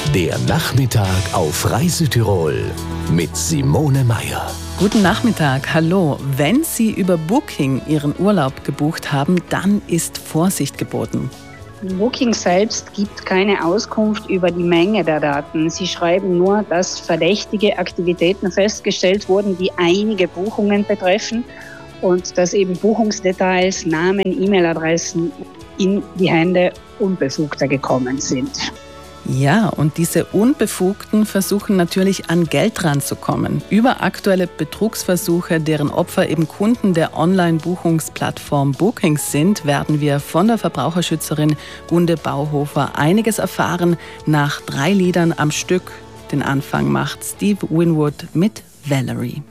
Der Nachmittag auf Reise Tirol mit Simone Meier. Guten Nachmittag, hallo. Wenn Sie über Booking Ihren Urlaub gebucht haben, dann ist Vorsicht geboten. Booking selbst gibt keine Auskunft über die Menge der Daten. Sie schreiben nur, dass verdächtige Aktivitäten festgestellt wurden, die einige Buchungen betreffen und dass eben Buchungsdetails, Namen, E-Mail-Adressen in die Hände Unbefugter gekommen sind. Ja, und diese Unbefugten versuchen natürlich an Geld ranzukommen. Über aktuelle Betrugsversuche, deren Opfer eben Kunden der Online-Buchungsplattform Bookings sind, werden wir von der Verbraucherschützerin Gunde Bauhofer einiges erfahren. Nach 3 Liedern am Stück den Anfang macht Steve Winwood mit Valerie.